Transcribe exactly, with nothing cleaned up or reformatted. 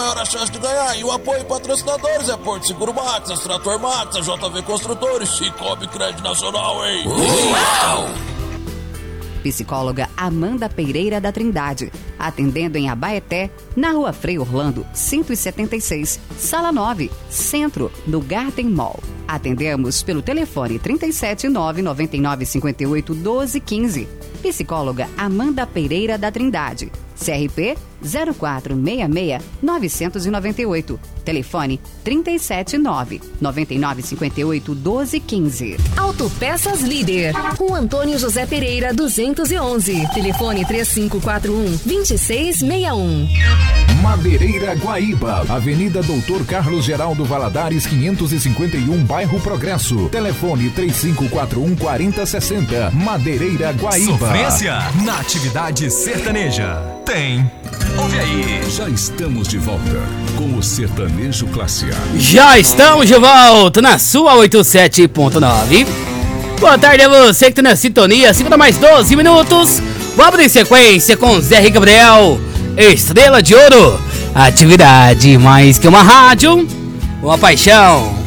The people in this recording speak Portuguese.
maior a chance de ganhar. E o apoio patrocinadores é Porto Seguro Max, Trator Max, a J V Construtores, Cicobi Crédito Nacional, hein? Uau! Psicóloga Amanda Pereira da Trindade, atendendo em Abaeté, na Rua Frei Orlando, cento e setenta e seis, Sala nove, Centro, no Garden Mall. Atendemos pelo telefone trinta e sete, nove nove nove, cinco oito, doze, quinze. Psicóloga Amanda Pereira da Trindade, C R P zero quatro seis seis, nove nove oito. Telefone trinta e sete, nove nove nove, cinco oito, doze, quinze. Autopeças Líder, Rua Antônio José Pereira, duzentos e onze. Telefone três cinco quatro um, dois seis seis um. Madeireira Guaíba, Avenida Doutor Carlos Geraldo Valadares, quinhentos e cinquenta e um, Bairro Progresso. Telefone três cinco quatro um, quatro zero seis zero. Madeireira Guaíba. Sofrência na atividade sertaneja. Tem. Ouve aí. Já estamos de volta com o Sertanejo Classe A. Já estamos de volta na sua oitenta e sete ponto nove. Boa tarde a você que tá na sintonia. Segunda mais doze minutos. Vamos em sequência com Zé Henrique Gabriel, Estrela de Ouro. Atividade mais que uma rádio, uma paixão.